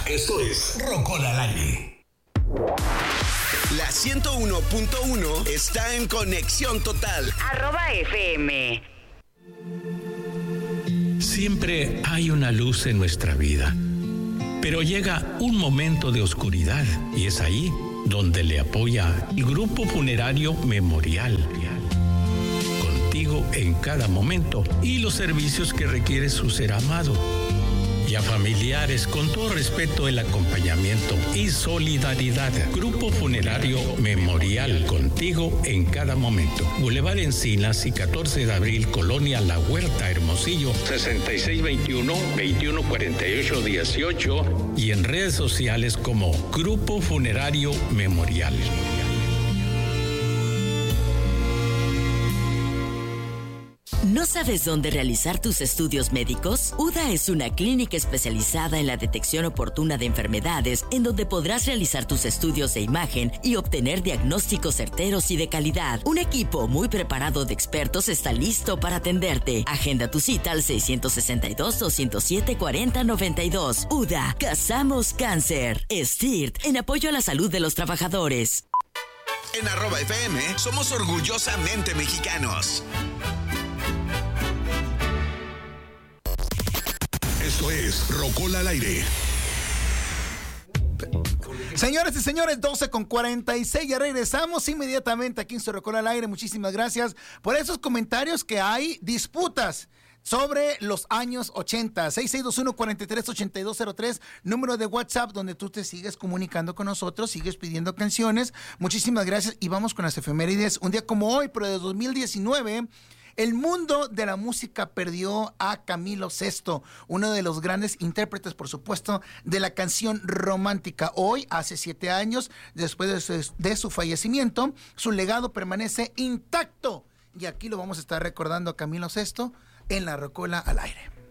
Esto es Rocola al aire. La 101.1 está en conexión total. @FM. Siempre hay una luz en nuestra vida, pero llega un momento de oscuridad y es ahí donde le apoya el Grupo Funerario Memorial. Contigo en cada momento y los servicios que requiere su ser amado. Y a familiares, con todo respeto, el acompañamiento y solidaridad. Grupo Funerario Memorial, contigo en cada momento. Boulevard Encinas y 14 de abril, Colonia La Huerta, Hermosillo, 6621-2148-18 y en redes sociales como Grupo Funerario Memorial. ¿No sabes dónde realizar tus estudios médicos? UDA es una clínica especializada en la detección oportuna de enfermedades, en donde podrás realizar tus estudios de imagen y obtener diagnósticos certeros y de calidad. Un equipo muy preparado de expertos está listo para atenderte. Agenda tu cita al 662-207-4092. UDA, Cazamos Cáncer. STIRT, en apoyo a la salud de los trabajadores. En @FM somos orgullosamente mexicanos. Esto es Rocola al aire. Señores y señores, 12:46, ya regresamos inmediatamente aquí en su Rocola al aire. Muchísimas gracias por esos comentarios que hay disputas sobre los años 80. 6621-438203, número de WhatsApp donde tú te sigues comunicando con nosotros, sigues pidiendo canciones. Muchísimas gracias y vamos con las efemérides. Un día como hoy, pero de 2019... el mundo de la música perdió a Camilo VI, uno de los grandes intérpretes, por supuesto, de la canción romántica. Hoy, hace 7 años, después de su fallecimiento, su legado permanece intacto. Y aquí lo vamos a estar recordando a Camilo VI en la Rocola al aire.